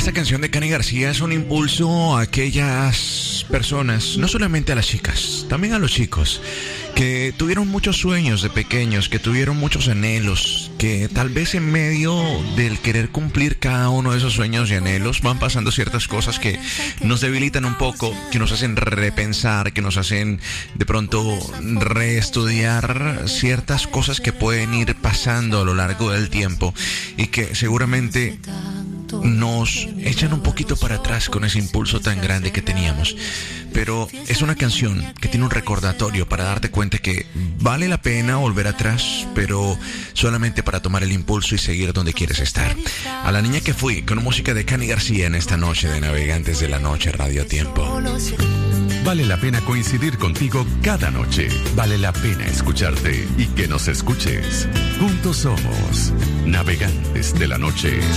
Esta canción de Cani García es un impulso a aquellas personas, no solamente a las chicas, también a los chicos, que tuvieron muchos sueños de pequeños, que tuvieron muchos anhelos, que tal vez en medio del querer cumplir cada uno de esos sueños y anhelos van pasando ciertas cosas que nos debilitan un poco, que nos hacen repensar, que nos hacen de pronto reestudiar ciertas cosas que pueden ir pasando a lo largo del tiempo y que seguramente nos echan un poquito para atrás con ese impulso tan grande que teníamos. Pero es una canción que tiene un recordatorio para darte cuenta que vale la pena volver atrás, pero solamente para tomar el impulso y seguir donde quieres estar. A la niña que fui, con música de Cani García en esta noche de Navegantes de la Noche Radio Tiempo. Vale la pena coincidir contigo cada noche. Vale la pena escucharte y que nos escuches. Juntos somos Navegantes de la Noche.